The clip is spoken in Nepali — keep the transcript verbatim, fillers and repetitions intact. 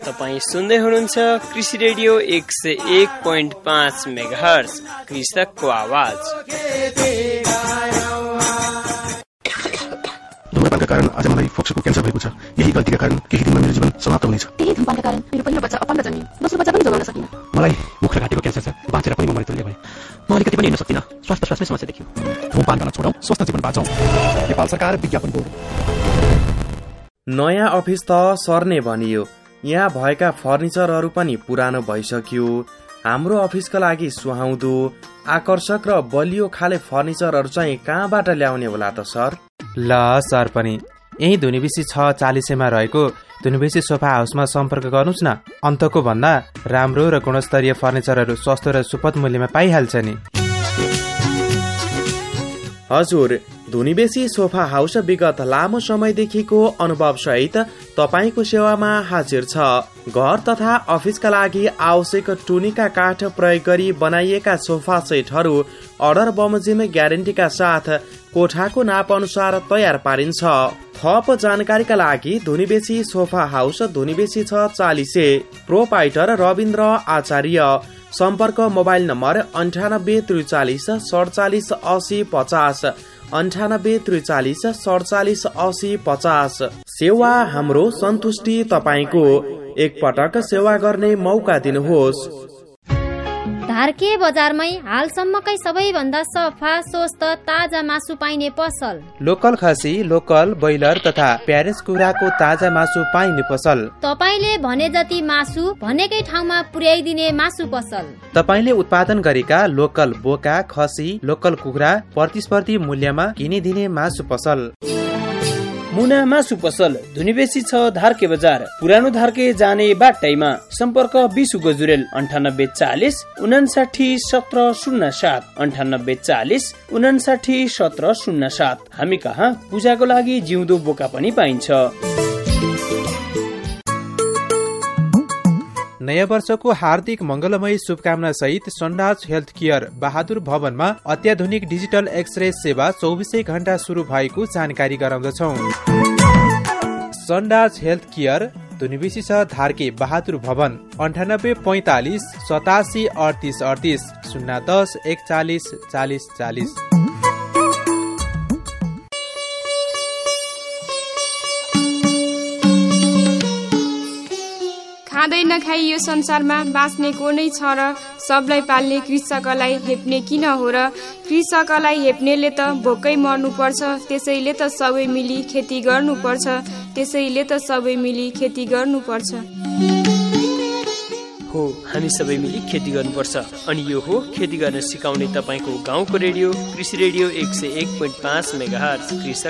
तपाईँ सुन्दै हुनुहुन्छ कृषि रेडियो एक सय एक पोइन्ट पाँच मेगाहर्ज कृषकको आवाज। धुम्रपानका कारण आज मलाई फोक्सोको क्यान्सर भएको छ। यही गल्तीका कारण केही दिनमा मेरो जीवन समाप्त हुनेछ। यही धुम्रपानका कारण मेरो पहिलो बच्चा अपङ्ग जन्मियो, दोस्रो बच्चा पनि जन्माउन सकिन। मलाई मुख र घाँटीको क्यान्सर छ, बाँचेर पनि म मृत्युले भएँ। म अलिकति पनि हिँड्न सक्दिनँ, श्वास प्रश्वासमै समस्या देखियो। धुम्रपान गर्न छोडौँ, स्वस्थ जीवन बाँचौँ। नेपाल सरकार विज्ञापन बोर्ड। नयाँ अफिस त सर्ने भनियो, यहाँ भएका फर्निचरहरू पनि पुरानो भइसक्यो। हाम्रो अफिसका लागि सुहाउँदो, आकर्षक र बलियो खाले फर्निचरहरू चाहिँ कहाँबाट ल्याउने होला त सर? ल सर पनि यही धुनीबेसी छ चालिसेमा रहेको धुनीबेसी सोफा हाउसमा सम्पर्क गर्नुहोस् न। अन्तको भन्दा राम्रो र गुणस्तरीय फर्निचरहरू सस्तो र सुपथ मूल्यमा पाइहाल्छ नि। हजुर, धुनीबेसी सोफा हाउस विगत लामो समयदेखिको अनुभव सहित तपाईको सेवामा हाजिर छ। घर तथा अफिसका लागि आवश्यक टुनीका काठ प्रयोग गरी बनाइएका सोफा सेटहरू अर्डर बमोजिम ग्यारेन्टीका साथ कोठाको नाप अनुसार तयार पारिन्छ। थप जानकारीका लागि धुनीबेसी सोफा हाउस धुनीबेसी छ चालिसे, प्रोपाइटर रविन्द्र आचार्य। सम्पर्क मोबाइल नम्बर अन्ठानब्बे त्रिचालिस सडचालिस असी पचास, अन्ठानब्बे त्रिचालिस सडचालिस असी पचास। सेवा हाम्रो सन्तुष्टि तपाईको, एकपटक सेवा गर्ने मौका दिनुहोस्। धारके बजारमै हालसम्मकै सबैभन्दा सफा, स्वस्थ, ताजा मासु पाइने पसल। लोकल खसी, लोकल ब्रोइलर तथा प्यारेज कुखुराको ताजा मासु पाइने पसल। तपाईले भने जति मासु भनेकै ठाउँमा पुर्याइदिने मासु पसल। तपाईले उत्पादन गरेका लोकल बोका, खसी, लोकल कुखुरा प्रतिस्पर्धी मूल्यमा किनिदिने मासु पसल। मुना मासु पसल धुनीबेसी छ धारके बजार, पुरानो धारके जाने बाटैमा। सम्पर्क बिसु गजुरेल अन्ठानब्बे चालिस उनासाठी सत्र शून्य सात, अन्ठानब्बे चालिस उनासाठी सत्र शून्य सात। हामी कहाँ पूजाको लागि जिउँदो बोका पनि पाइन्छ। नयाँ वर्षको हार्दिक मंगलमय शुभकामना सहित सन्डाज हेल्थ केयर बहादुर भवनमा अत्याधुनिक डिजिटल एक्सरे सेवा चौबिसै घण्टा शुरू भएको जानकारी गराउँदछौ। सन्डाज हेल्थ केयर धुनीबेसी छ धारके बहादुर भवन, अन्ठानब्बे पैंतालिस सतासी अडतिस अडतिस, शून्य दस एकचालिस चालिस चालिस। खाँदै नखाई यो संसारमा बाँच्ने को नै छ र? सबलाई पाल्ने कृषकलाई हेप्ने किन हो र? कृषकलाई हेप्नेले त भोकै मर्नुपर्छ, त्यसैले त सबै मिली खेती गर्नुपर्छ, त्यसैले त सबै मिली खेती गर्नुपर्छ। हो, हामी सबै मिली खेती गर्नुपर्छ। अनि यो हो खेती गर्न सिकाउने तपाईको गाउँको रेडियो कृषि रेडियो एक सय एक पोइन्ट पाँच मेगाहर्ज कृषक